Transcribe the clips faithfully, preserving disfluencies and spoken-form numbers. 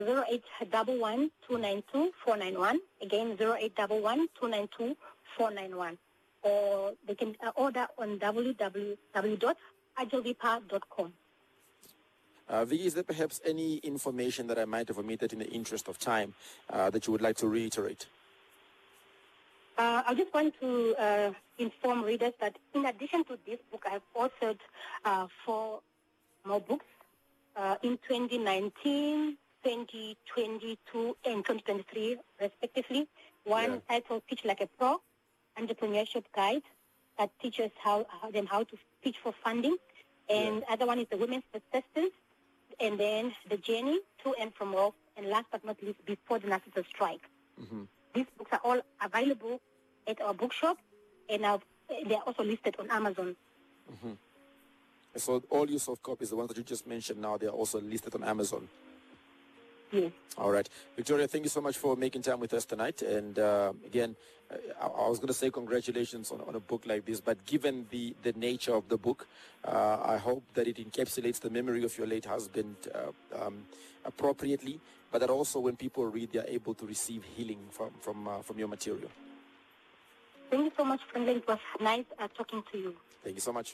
zero eight one one, two nine two, four nine one. Again, zero eight one one, two nine two, four nine one. Or they can uh, order on w w w dot agelvipa dot com. Uh, V, is there perhaps any information that I might have omitted in the interest of time uh, that you would like to reiterate? Uh, I just want to uh, inform readers that in addition to this book, I have authored uh, four more books uh, in twenty nineteen, twenty twenty-two, and twenty twenty-three, respectively. One yeah. titled Pitch Like a Pro, Entrepreneurship Guide, that teaches how, how them how to pitch for funding. And yeah. other one is the Women's Persistence, and then The Journey to and from Wealth, and last but not least, Before the Narcissist Strike. Mm-hmm. These books are all available at our bookshop, and uh, they are also listed on Amazon. Mm-hmm. So all your soft copies, the ones that you just mentioned now, they are also listed on Amazon. Yes. All right. Victoria, thank you so much for making time with us tonight. And uh, again, uh, I, I was going to say congratulations on, on a book like this, but given the, the nature of the book, uh, I hope that it encapsulates the memory of your late husband uh, um, appropriately, but that also when people read, they are able to receive healing from, from, uh, from your material. Thank you so much, Franklin. It was nice uh, talking to you. Thank you so much.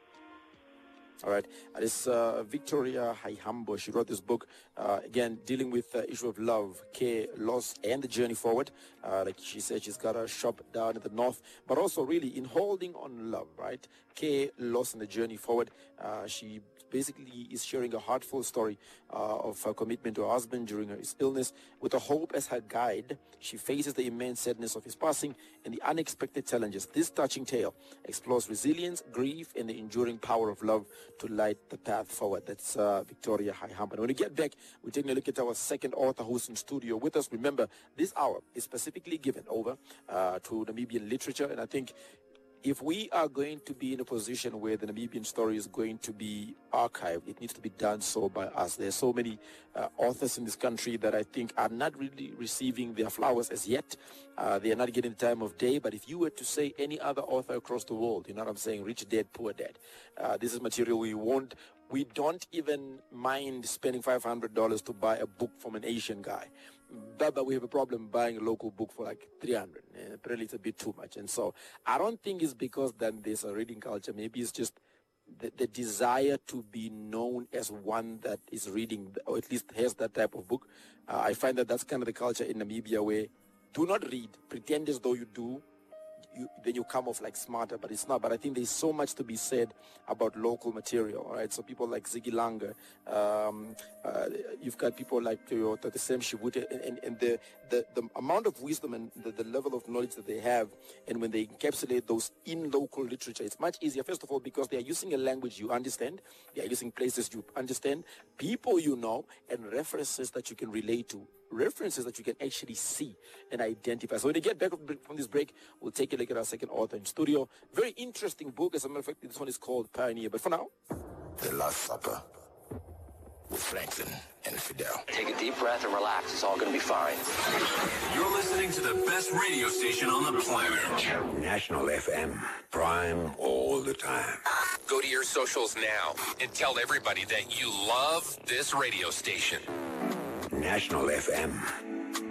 All right. Uh, this uh, Victoria Haihambo, she wrote this book, uh, again, dealing with the issue of love, care, loss, and the journey forward. Uh, like she said, she's got a shop down in the north, but also really in holding on love, right? Care, loss, and the journey forward. Uh, she basically is sharing a heartful story uh, of her commitment to her husband during his illness. With a hope as her guide, she faces the immense sadness of his passing and the unexpected challenges. This touching tale explores resilience, grief, and the enduring power of love to light the path forward. That's uh, Victoria Haihambo. When we get back, we're taking a look at our second author who's in studio with us. Remember, this hour is specifically given over uh, to Namibian literature, and I think if we are going to be in a position where the Namibian story is going to be archived, it needs to be done so by us. There are so many uh, authors in this country that I think are not really receiving their flowers as yet. Uh, they are not getting the time of day. But if you were to say any other author across the world, you know what I'm saying, rich dad, poor dad, uh, this is material we won't, we don't even mind spending five hundred dollars to buy a book from an Asian guy. But, but we have a problem buying a local book for like three hundred. Uh, apparently it's a bit too much. And so I don't think it's because then there's a reading culture. Maybe it's just the, the desire to be known as one that is reading, or at least has that type of book. Uh, I find that that's kind of the culture in Namibia, where do not read, pretend as though you do. You, then you come off like smarter, but it's not. But I think there's so much to be said about local material, all right? So people like Ziggy Langer, um, uh, you've got people like Toyota, the Sam Shibute, and, and the, the, the amount of wisdom and the, the level of knowledge that they have, and when they encapsulate those in local literature, it's much easier, first of all, because they are using a language you understand, they are using places you understand, people you know, and references that you can relate to. References that you can actually see and identify. So when we get back from this break, we'll take a look at our second author in studio. Very interesting book. As a matter of fact, this one is called Pioneer. But for now, The Last Supper with Franklin and Fidel. Take a deep breath and relax. It's all going to be fine. You're listening to the best radio station on the planet. National F M. Prime all the time. Go to your socials now and tell everybody that you love this radio station. National F M.